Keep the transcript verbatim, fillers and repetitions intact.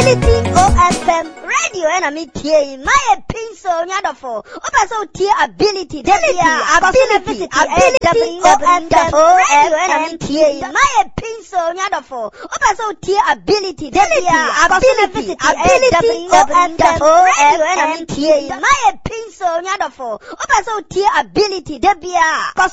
Ability O F M radio and a metie my pinso nyadofo opeso tie ability debia ability ability O F M radio and a metie my pinso nyadofo opeso tie ability debia ability ability O F M radio and a metie my pinso nyadofo opeso tie ability debia